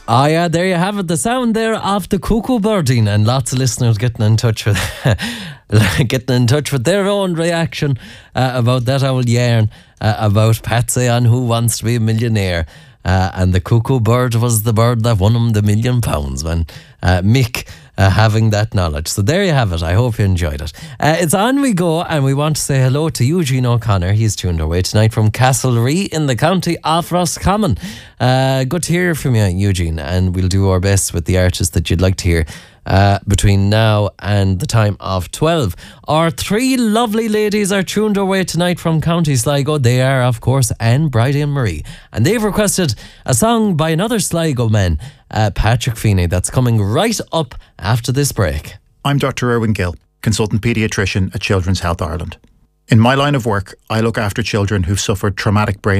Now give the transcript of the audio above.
Oh yeah, there you have it. The sound there of the cuckoo birding, and lots of listeners getting in touch with their own reaction about that old yarn about Patsy on Who Wants to Be a Millionaire. And the cuckoo bird was the bird that won him the £1 million when Mick having that knowledge. So there you have it. I hope you enjoyed it. It's on we go, and we want to say hello to Eugene O'Connor. He's tuned our way tonight from Castlerea in the county of Roscommon. Good to hear from you, Eugene, and we'll do our best with the artists that you'd like to hear between now and the time of 12. Our three lovely ladies are tuned our way tonight from County Sligo. They are, of course, Anne, Bridie and Marie. And they've requested a song by another Sligo man, Patrick Feeney, that's coming right up after this break. I'm Dr. Erwin Gill, consultant paediatrician at Children's Health Ireland. In my line of work, I look after children who've suffered traumatic brain